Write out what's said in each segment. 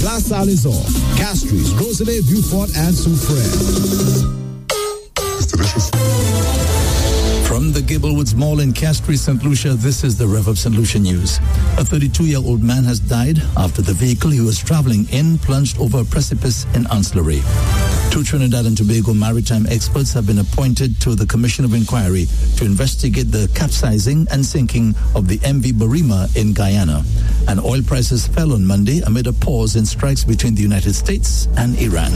La Salle is off. Castries, Rosalie, Beaufort, and Soufrière. It's delicious. From the Gablewoods Mall in Castries, St. Lucia, this is the Rev of St. Lucia News. A 32-year-old man has died after the vehicle he was traveling in plunged over a precipice in Ancillary. 2 Trinidad and Tobago maritime experts have been appointed to the Commission of Inquiry to investigate the capsizing and sinking of the MV Barima in Guyana. And oil prices fell on Monday amid a pause in strikes between the United States and Iran.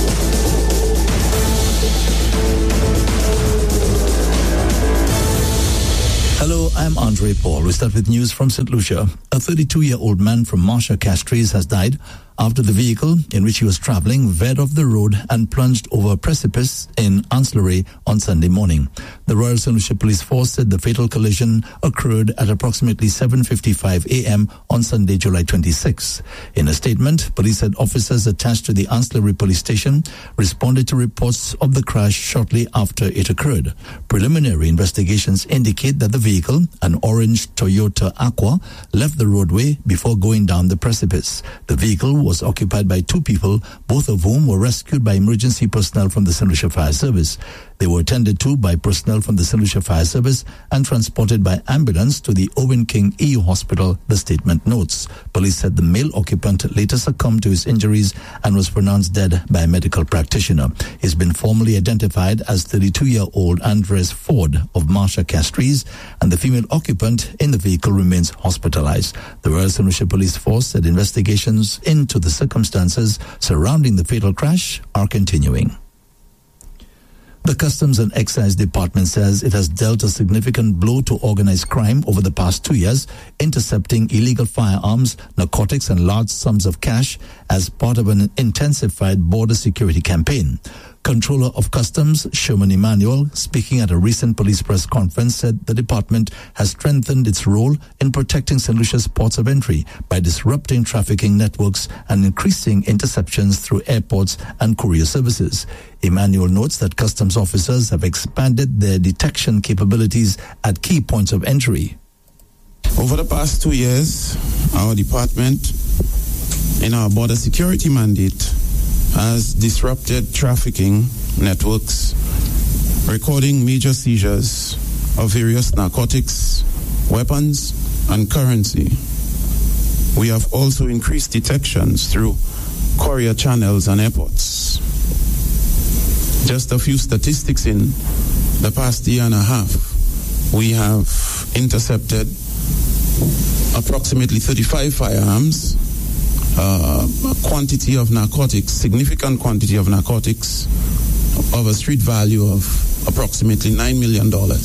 Hello, I'm Andre Paul. We start with news from St. Lucia. A 32-year-old man from Marsha Castries has died after the vehicle in which he was traveling veered off the road and plunged over a precipice in Ancillary on Sunday morning. The Royal St. Lucia Police Force said the fatal collision occurred at approximately 7:55 a.m. on Sunday, July 26. In a statement, police said officers attached to the Ancillary Police Station responded to reports of the crash shortly after it occurred. Preliminary investigations indicate that the vehicle, an orange Toyota Aqua, left the roadway before going down the precipice. The vehicle was occupied by 2 people, both of whom were rescued by emergency personnel from the St. Lucia Fire Service. They were attended to by personnel from the St. Lucia Fire Service and transported by ambulance to the Owen King EU Hospital, the statement notes. Police said the male occupant later succumbed to his injuries and was pronounced dead by a medical practitioner. He's been formally identified as 32-year-old Andres Ford of Marsha Castries, and the female occupant in the vehicle remains hospitalized. The Royal St. Lucia Police Force said investigations into the circumstances surrounding the fatal crash are continuing. The Customs and Excise Department says it has dealt a significant blow to organized crime over the past 2 years, intercepting illegal firearms, narcotics, and large sums of cash as part of an intensified border security campaign. Controller of Customs, Sherman Emanuel, speaking at a recent police press conference, said the department has strengthened its role in protecting St. Lucia's ports of entry by disrupting trafficking networks and increasing interceptions through airports and courier services. Emanuel notes that customs officers have expanded their detection capabilities at key points of entry. Over the past 2 years, our department, in our border security mandate, has disrupted trafficking networks, recording major seizures of various narcotics, weapons, and currency. We have also increased detections through courier channels and airports. Just a few statistics: in the past year and a half, we have intercepted approximately 35 firearms, a quantity of narcotics, significant quantity of narcotics, of a street value of approximately $9 million,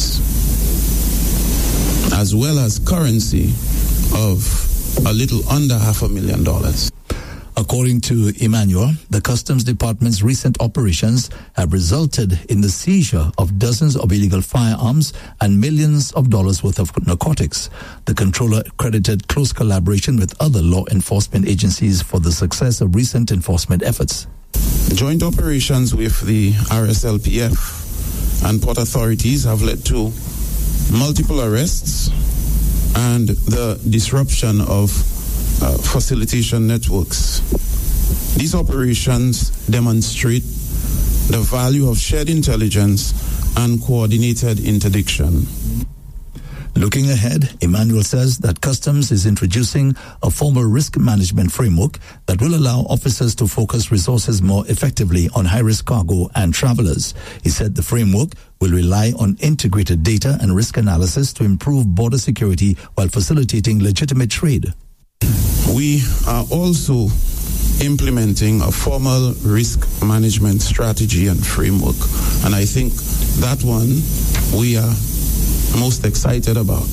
as well as currency of a little under $500,000. According to Emmanuel, the Customs Department's recent operations have resulted in the seizure of dozens of illegal firearms and millions of dollars worth of narcotics. The controller credited close collaboration with other law enforcement agencies for the success of recent enforcement efforts. Joint operations with the RSLPF and port authorities have led to multiple arrests and the disruption of facilitation networks. These operations demonstrate the value of shared intelligence and coordinated interdiction. Looking ahead, Emmanuel says that Customs is introducing a formal risk management framework that will allow officers to focus resources more effectively on high-risk cargo and travelers. He said the framework will rely on integrated data and risk analysis to improve border security while facilitating legitimate trade. We are also implementing a formal risk management strategy and framework, and I think that one we are most excited about.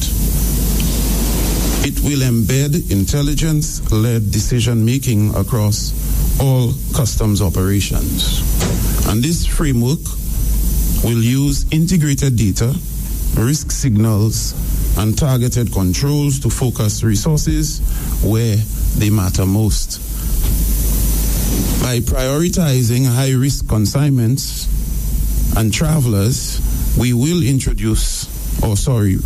It will embed intelligence-led decision-making across all customs operations. And this framework will use integrated data, risk signals, and targeted controls to focus resources where they matter most. By prioritizing high-risk consignments and travelers, we will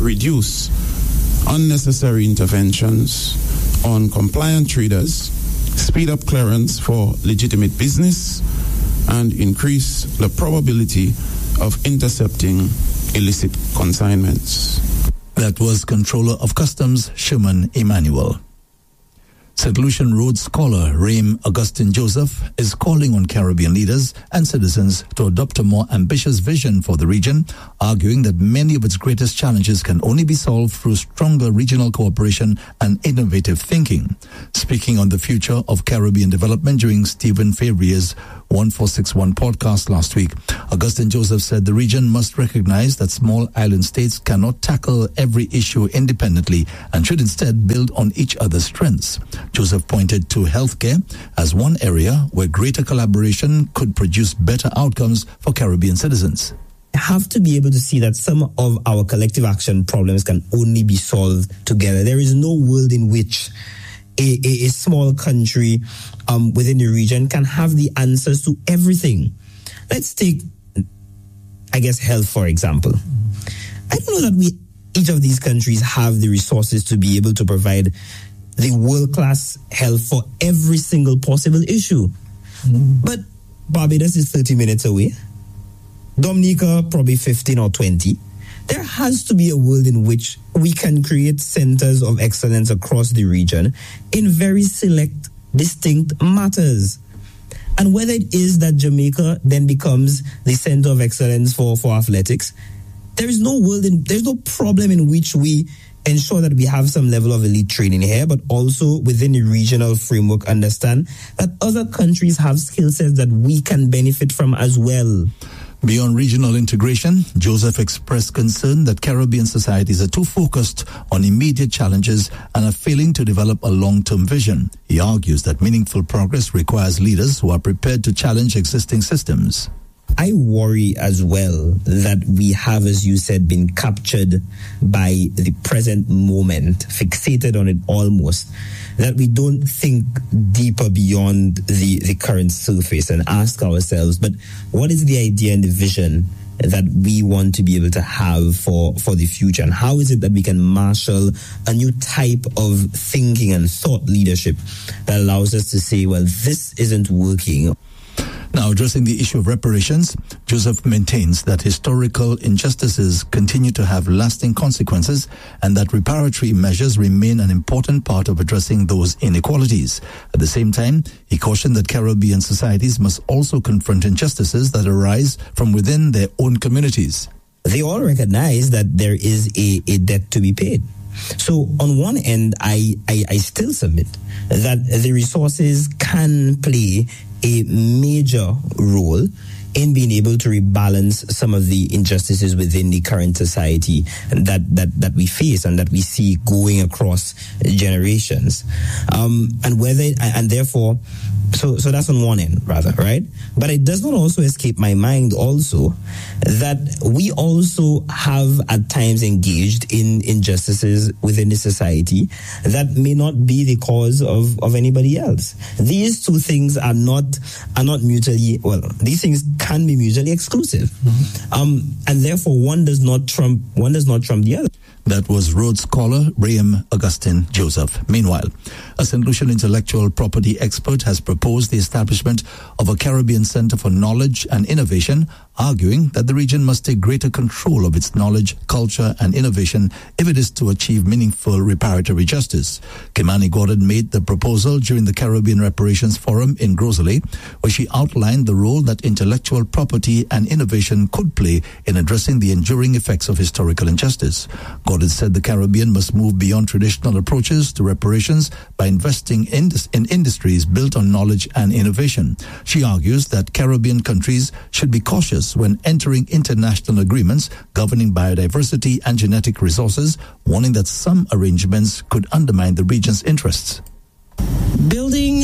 reduce unnecessary interventions on compliant traders speed up clearance for legitimate business, and increase the probability of intercepting illicit consignments. That was Controller of Customs, Sherman Emmanuel. St. Lucian Rhodes Scholar Raym Augustine Joseph is calling on Caribbean leaders and citizens to adopt a more ambitious vision for the region, arguing that many of its greatest challenges can only be solved through stronger regional cooperation and innovative thinking. Speaking on the future of Caribbean development during Stephen Fabrier's 1461 podcast last week, Augustine Joseph said the region must recognize that small island states cannot tackle every issue independently and should instead build on each other's strengths. Joseph pointed to healthcare as one area where greater collaboration could produce better outcomes for Caribbean citizens. We have to be able to see that some of our collective action problems can only be solved together. There is no world in which a small country within the region can have the answers to everything. Let's take, I guess, health, for example. I don't know that each of these countries have the resources to be able to provide the world-class health for every single possible issue. But Barbados is 30 minutes away. Dominica, probably 15 or 20. There has to be a world in which we can create centers of excellence across the region in very select, distinct matters. And whether it is that Jamaica then becomes the center of excellence for athletics, there's no problem in which we ensure that we have some level of elite training here, but also within the regional framework understand that other countries have skill sets that we can benefit from as well. Beyond regional integration, Joseph expressed concern that Caribbean societies are too focused on immediate challenges and are failing to develop a long-term vision. He argues that meaningful progress requires leaders who are prepared to challenge existing systems. I worry as well that we have, as you said, been captured by the present moment, fixated on it almost, that we don't think deeper beyond the current surface and ask ourselves, but what is the idea and the vision that we want to be able to have for the future? And how is it that we can marshal a new type of thinking and thought leadership that allows us to say, well, this isn't working? Now, addressing the issue of reparations, Joseph maintains that historical injustices continue to have lasting consequences and that reparatory measures remain an important part of addressing those inequalities. At the same time, he cautioned that Caribbean societies must also confront injustices that arise from within their own communities. They all recognize that there is a debt to be paid. So on one end, I still submit that the resources can play a major role in being able to rebalance some of the injustices within the current society that we face and that we see going across generations. And therefore, so that's on one end, rather, right? But it does not also escape my mind also that we also have at times engaged in injustices within the society that may not be the cause of anybody else. These two things are not mutually, well, these things can be mutually exclusive. And therefore one does not trump the other. That was Rhodes Scholar Raym Augustine Joseph. Meanwhile, a St. Lucian intellectual property expert has proposed the establishment of a Caribbean Center for Knowledge and Innovation, arguing that the region must take greater control of its knowledge, culture, and innovation if it is to achieve meaningful reparatory justice. Kimani Gordon made the proposal during the Caribbean Reparations Forum in Gros Islet, where she outlined the role that intellectual property and innovation could play in addressing the enduring effects of historical injustice. Gordon said the Caribbean must move beyond traditional approaches to reparations by investing in industries built on knowledge and innovation. She argues that Caribbean countries should be cautious when entering international agreements governing biodiversity and genetic resources, warning that some arrangements could undermine the region's interests. Building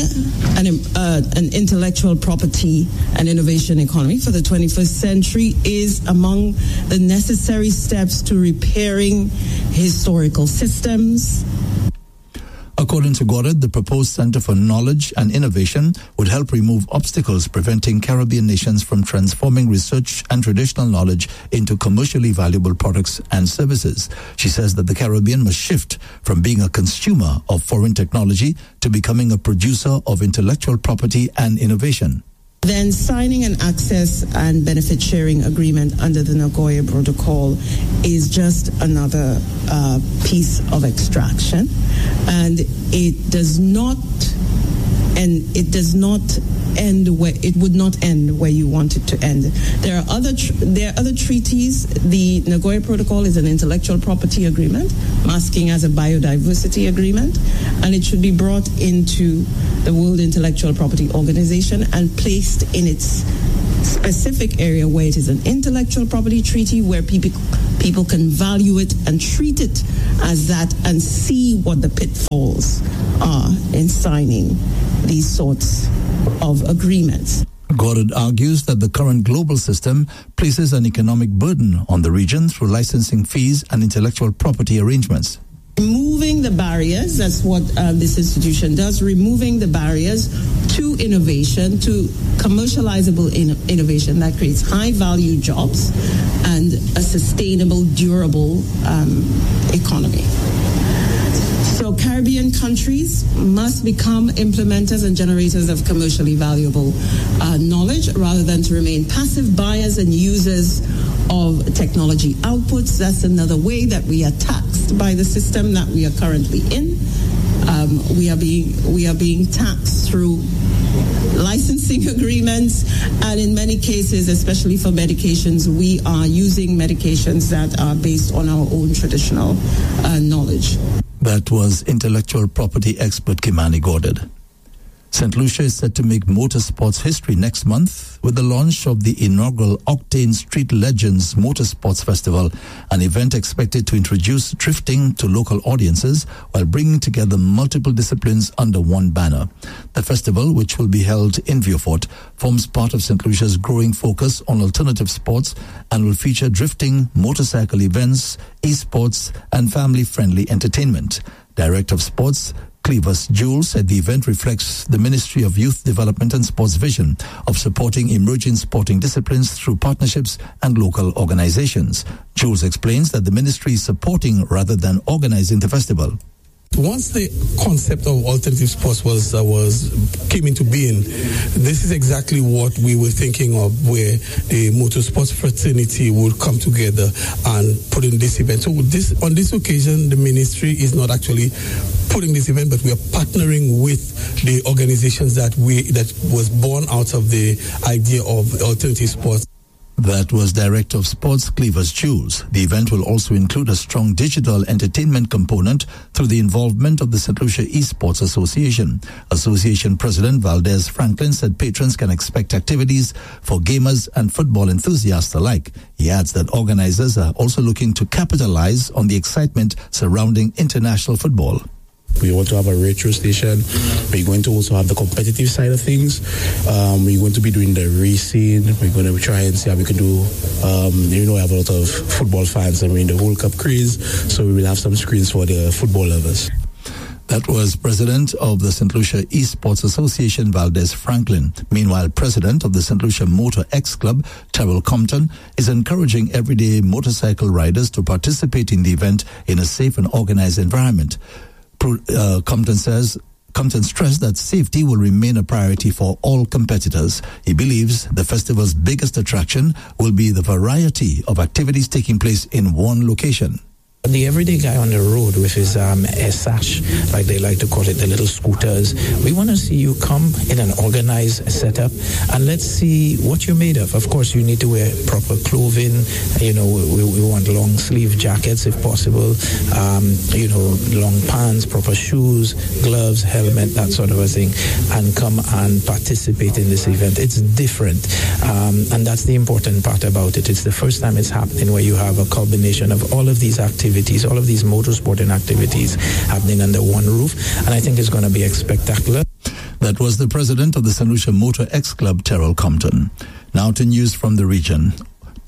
an intellectual property and innovation economy for the 21st century is among the necessary steps to repairing historical systems. According According to Goddard, the proposed Center for Knowledge and Innovation would help remove obstacles preventing Caribbean nations from transforming research and traditional knowledge into commercially valuable products and services. She says that the Caribbean must shift from being a consumer of foreign technology to becoming a producer of intellectual property and innovation. Then signing an access and benefit sharing agreement under the Nagoya Protocol is just another piece of extraction, and it does not end where it would not end where you want it to end. There are other treaties. The Nagoya Protocol is an intellectual property agreement, masking as a biodiversity agreement, and it should be brought into the World Intellectual Property Organization and placed in its specific area where it is an intellectual property treaty where people can value it and treat it as that and see what the pitfalls are in signing these sorts of agreements. Goddard argues that the current global system places an economic burden on the region through licensing fees and intellectual property arrangements. Removing the barriers, that's what this institution does, removing the barriers to innovation, to commercializable innovation that creates high-value jobs and a sustainable, durable economy. So Caribbean countries must become implementers and generators of commercially valuable knowledge rather than to remain passive buyers and users of technology outputs. That's another way that we are taxed by the system that we are currently in. We are being taxed through licensing agreements, and in many cases, especially for medications, we are using medications that are based on our own traditional knowledge. That was intellectual property expert Kimani Goddard. St. Lucia is set to make motorsports history next month with the launch of the inaugural Octane Street Legends Motorsports Festival, an event expected to introduce drifting to local audiences while bringing together multiple disciplines under one banner. The festival, which will be held in Vieux-Fort, forms part of St. Lucia's growing focus on alternative sports and will feature drifting, motorcycle events, esports, and family-friendly entertainment. Director of Sports Clevis Jules said the event reflects the Ministry of Youth Development and Sports vision of supporting emerging sporting disciplines through partnerships and local organizations. Jules explains that the ministry is supporting rather than organizing the festival. Once the concept of alternative sports came into being, this is exactly what we were thinking of, where the motorsports fraternity would come together and put in this event. So on this occasion, the ministry is not actually putting this event, but we are partnering with the organizations that was born out of the idea of alternative sports. That was Director of Sports Clevis Jules. The event will also include a strong digital entertainment component through the involvement of the St. Lucia Esports Association. Association President Valdez Franklin said patrons can expect activities for gamers and football enthusiasts alike. He adds that organizers are also looking to capitalize on the excitement surrounding international football. We want to have a retro station. We're going to also have the competitive side of things. We're going to be doing the racing. We're going to try and see how we can do, we have a lot of football fans and we're in the World Cup craze, so we will have some screens for the football lovers. That was President of the St. Lucia Esports Association, Valdez Franklin. Meanwhile, President of the St. Lucia Motor X Club, Terrell Compton, is encouraging everyday motorcycle riders to participate in the event in a safe and organized environment. Compton stressed that safety will remain a priority for all competitors. He believes the festival's biggest attraction will be the variety of activities taking place in one location. The everyday guy on the road with his sash, like they like to call it, the little scooters, we want to see you come in an organized setup and let's see what you're made of. Of course, you need to wear proper clothing. We want long sleeve jackets if possible, long pants, proper shoes, gloves, helmet, that sort of a thing, and come and participate in this event. It's different, and that's the important part about it. It's the first time it's happening where you have a combination of all of these activities, all of these motorsporting activities happening under one roof, and I think it's going to be spectacular. That was the president of the St. Lucia Motor X Club, Terrell Compton. Now to news from the region.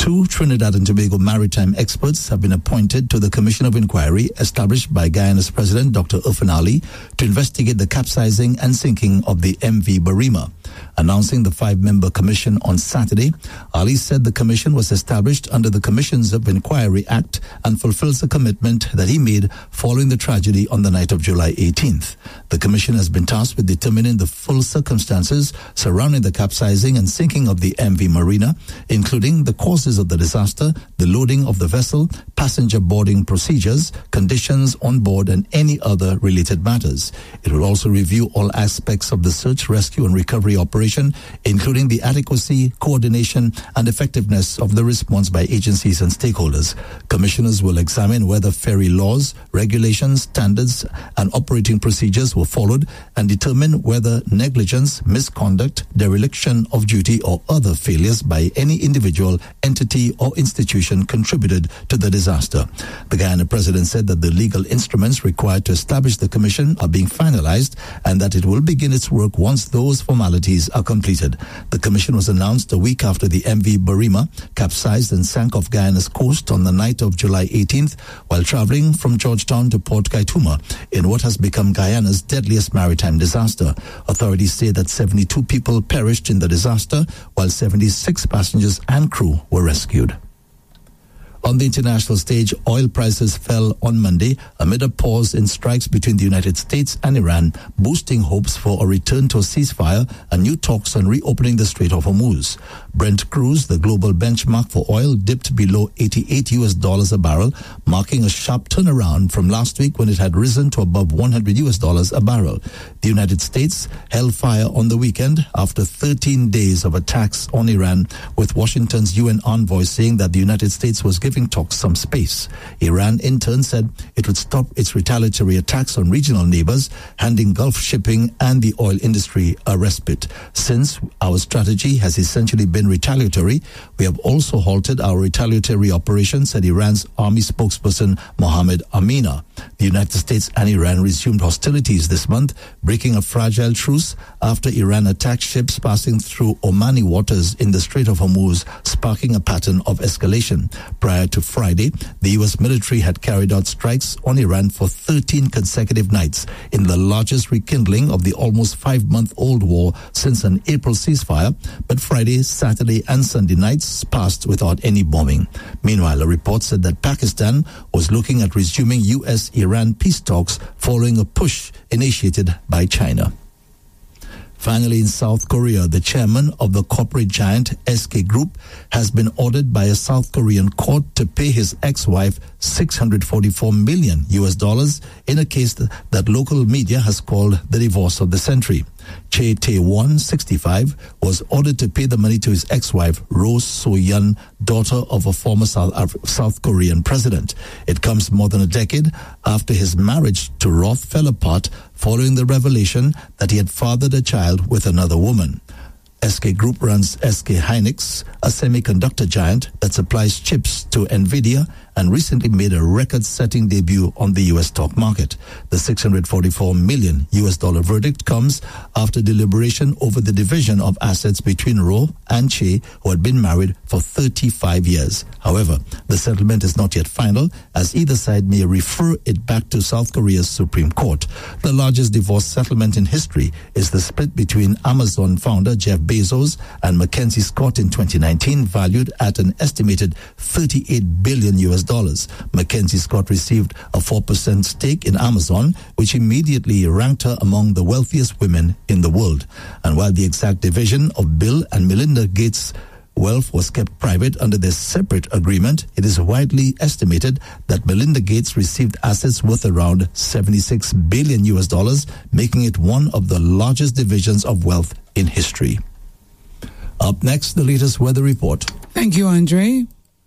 2 Trinidad and Tobago maritime experts have been appointed to the Commission of Inquiry established by Guyana's President Dr. Irfaan Ali to investigate the capsizing and sinking of the MV Barima. Announcing the 5-member commission on Saturday, Ali said the commission was established under the Commissions of Inquiry Act and fulfills a commitment that he made following the tragedy on the night of July 18th. The commission has been tasked with determining the full circumstances surrounding the capsizing and sinking of the MV Marina, including the causes of the disaster, the loading of the vessel, passenger boarding procedures, conditions on board, and any other related matters. It will also review all aspects of the search, rescue, and recovery operation, including the adequacy, coordination, and effectiveness of the response by agencies and stakeholders. Commissioners will examine whether ferry laws, regulations, standards, and operating procedures were followed and determine whether negligence, misconduct, dereliction of duty, or other failures by any individual, entity, or institution contributed to the disaster. The Guyana president said that the legal instruments required to establish the commission are being finalized and that it will begin its work once those formalities are completed. The commission was announced a week after the MV Barima capsized and sank off Guyana's coast on the night of July 18th while traveling from Georgetown to Port Kaituma in what has become Guyana's deadliest maritime disaster. Authorities say that 72 people perished in the disaster while 76 passengers and crew were rescued. On the international stage, oil prices fell on Monday amid a pause in strikes between the United States and Iran, boosting hopes for a return to a ceasefire and new talks on reopening the Strait of Hormuz. Brent crude, the global benchmark for oil, dipped below $88 a barrel, marking a sharp turnaround from last week when it had risen to above $100 a barrel. The United States held fire on the weekend after 13 days of attacks on Iran, with Washington's UN envoy saying that the United States was giving talks some space. Iran, in turn, said it would stop its retaliatory attacks on regional neighbors, handing Gulf shipping and the oil industry a respite. Since our strategy has essentially been retaliatory, we have also halted our retaliatory operations, said Iran's army spokesperson Mohammed Amina. The United States and Iran resumed hostilities this month, breaking a fragile truce after Iran attacked ships passing through Omani waters in the Strait of Hormuz, sparking a pattern of escalation. Prior to Friday, the U.S. military had carried out strikes on Iran for 13 consecutive nights in the largest rekindling of the almost 5-month-old war since an April ceasefire, but Friday, Saturday, and Sunday nights passed without any bombing. Meanwhile, a report said that Pakistan was looking at resuming U.S.-Iran peace talks following a push initiated by China. Finally, in South Korea, the chairman of the corporate giant SK Group has been ordered by a South Korean court to pay his ex-wife $644 million in a case that local media has called the divorce of the century. Chae Tae-won, 65, was ordered to pay the money to his ex-wife, Roh So-yeon, daughter of a former South Korean president. It comes more than a decade after his marriage to Roth fell apart following the revelation that he had fathered a child with another woman. SK Group runs SK Hynix, a semiconductor giant that supplies chips to NVIDIA and recently made a record-setting debut on the U.S. stock market. The $644 million verdict comes after deliberation over the division of assets between Roh and Chae, who had been married for 35 years. However, the settlement is not yet final, as either side may refer it back to South Korea's Supreme Court. The largest divorce settlement in history is the split between Amazon founder Jeff Bezos and Mackenzie Scott in 2019, valued at an estimated $38 billion. Mackenzie Scott received a 4% stake in Amazon, which immediately ranked her among the wealthiest women in the world. And while the exact division of Bill and Melinda Gates' wealth was kept private under their separate agreement, it is widely estimated that Melinda Gates received assets worth around $76 billion, making it one of the largest divisions of wealth in history. Up next, the latest weather report. Thank you, Andre.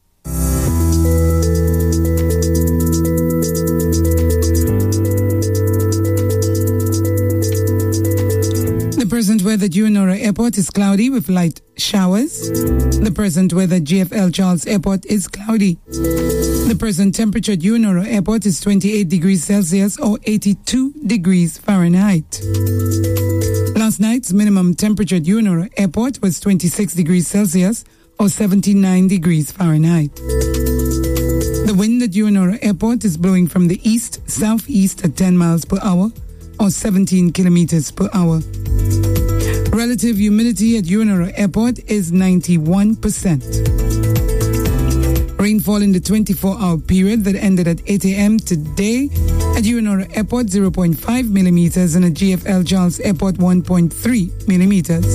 The present weather at Uenora Airport is cloudy with light showers. The present weather at GFL Charles Airport is cloudy. The present temperature at Uenora Airport is 28 degrees Celsius or 82 degrees Fahrenheit. Last night's minimum temperature at Uenora Airport was 26 degrees Celsius or 79 degrees Fahrenheit. The wind at Uenora Airport is blowing from the east-southeast at 10 miles per hour or 17 kilometers per hour. Relative humidity at Uenora Airport is 91%. Rainfall in the 24-hour period that ended at 8 a.m. today at Uenora Airport 0.5 millimeters and at GFL Charles Airport 1.3 millimeters.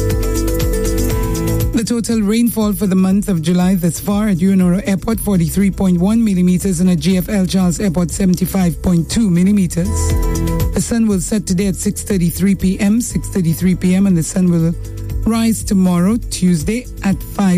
The total rainfall for the month of July thus far at Uenora Airport 43.1 millimeters and at GFL Charles Airport 75.2 millimeters. The sun will set today at 6:33 p.m. and the sun will rise tomorrow, Tuesday, at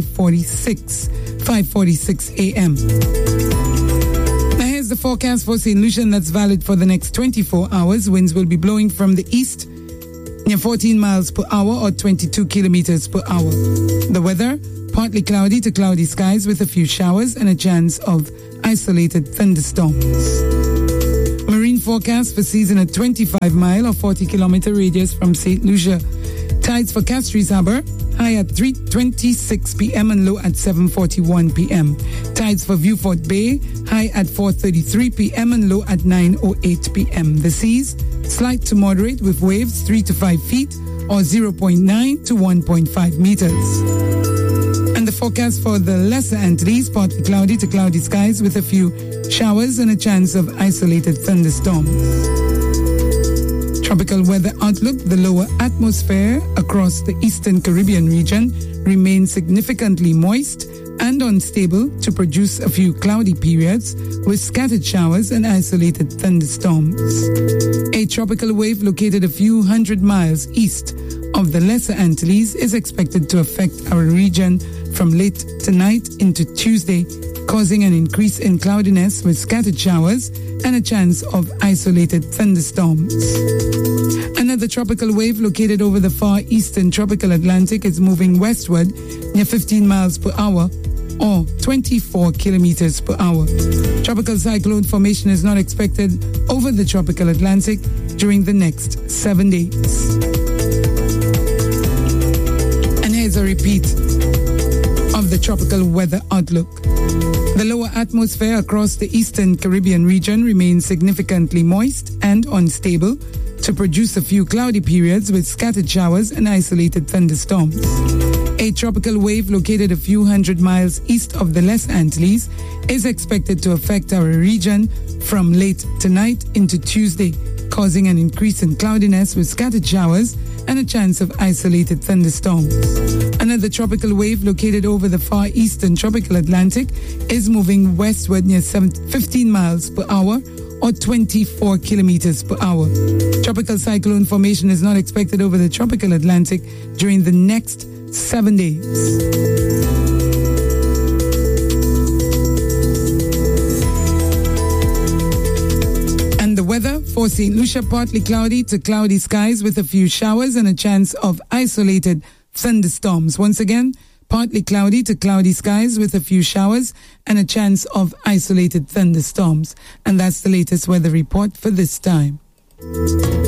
5:46 a.m. Now here's the forecast for St. Lucia, and that's valid for the next 24 hours. Winds will be blowing from the east near 14 miles per hour or 22 kilometers per hour. The weather, partly cloudy to cloudy skies with a few showers and a chance of isolated thunderstorms. Marine forecast for season at 25-mile or 40-kilometer radius from St. Lucia. Tides for Castries Harbour, high at 3:26 p.m. and low at 7:41 p.m. Tides for Vieux-Fort Bay, high at 4:33 p.m. and low at 9:08 p.m. The seas, slight to moderate with waves 3 to 5 feet or 0.9 to 1.5 meters. And the forecast for the Lesser Antilles, partly cloudy to cloudy skies with a few showers and a chance of isolated thunderstorms. Tropical weather outlook: the lower atmosphere across the eastern Caribbean region remains significantly moist and unstable to produce a few cloudy periods with scattered showers and isolated thunderstorms. A tropical wave located a few hundred miles east of the Lesser Antilles is expected to affect our region from late tonight into Tuesday, causing an increase in cloudiness with scattered showers and a chance of isolated thunderstorms. Another tropical wave located over the far eastern tropical Atlantic is moving westward near 15 miles per hour or 24 kilometers per hour. Tropical cyclone formation is not expected over the tropical Atlantic during the next 7 days. And here's a repeat of the tropical weather outlook. The lower atmosphere across the eastern Caribbean region remains significantly moist and unstable to produce a few cloudy periods with scattered showers and isolated thunderstorms. A tropical wave located a few hundred miles east of the Lesser Antilles is expected to affect our region from late tonight into Tuesday, causing an increase in cloudiness with scattered showers and a chance of isolated thunderstorms. Another tropical wave located over the far eastern tropical Atlantic is moving westward near 15 miles per hour or 24 kilometers per hour. Tropical cyclone formation is not expected over the tropical Atlantic during the next 7 days. The weather for St. Lucia: partly cloudy to cloudy skies with a few showers and a chance of isolated thunderstorms. Once again, partly cloudy to cloudy skies with a few showers and a chance of isolated thunderstorms. And that's the latest weather report for this time.